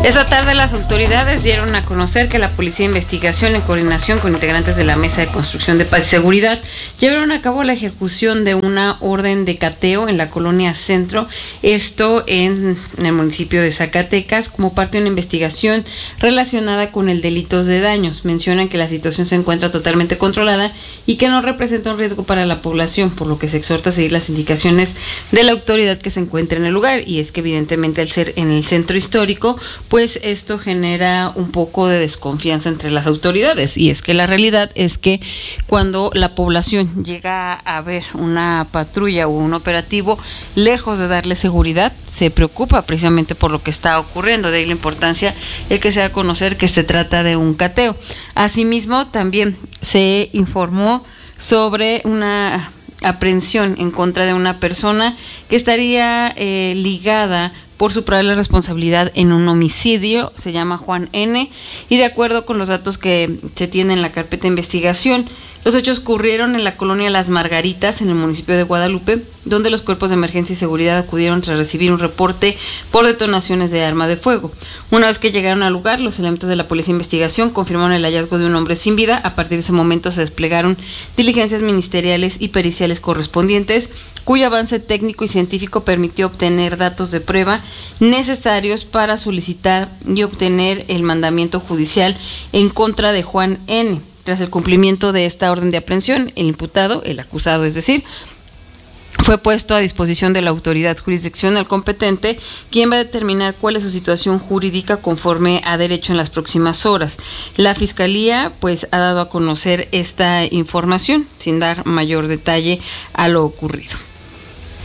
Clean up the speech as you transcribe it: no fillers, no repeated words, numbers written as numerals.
Esta tarde las autoridades dieron a conocer que la Policía de Investigación, en coordinación con integrantes de la Mesa de Construcción de Paz y Seguridad, llevaron a cabo la ejecución de una orden de cateo en la colonia Centro, esto en el municipio de Zacatecas, como parte de una investigación relacionada con el delito de daños. Mencionan que la situación se encuentra totalmente controlada y que no representa un riesgo para la población, por lo que se exhorta a seguir las indicaciones de la autoridad que se encuentre en el lugar. Y es que evidentemente al ser en el centro histórico, pues esto genera un poco de desconfianza entre las autoridades, y es que la realidad es que cuando la población llega a ver una patrulla o un operativo, lejos de darle seguridad, se preocupa precisamente por lo que está ocurriendo. De ahí la importancia el que se da a conocer que se trata de un cateo. Asimismo, también se informó sobre una aprehensión en contra de una persona que estaría ligada por su probable responsabilidad en un homicidio. Se llama Juan N. y de acuerdo con los datos que se tiene en la carpeta de investigación, los hechos ocurrieron en la colonia Las Margaritas, en el municipio de Guadalupe, donde los cuerpos de emergencia y seguridad acudieron tras recibir un reporte por detonaciones de arma de fuego. Una vez que llegaron al lugar, los elementos de la Policía de Investigación confirmaron el hallazgo de un hombre sin vida. A partir de ese momento se desplegaron diligencias ministeriales y periciales correspondientes, cuyo avance técnico y científico permitió obtener datos de prueba necesarios para solicitar y obtener el mandamiento judicial en contra de Juan N. Tras el cumplimiento de esta orden de aprehensión, el imputado, el acusado es decir, fue puesto a disposición de la autoridad jurisdiccional competente, quien va a determinar cuál es su situación jurídica conforme a derecho en las próximas horas. La Fiscalía pues ha dado a conocer esta información sin dar mayor detalle a lo ocurrido.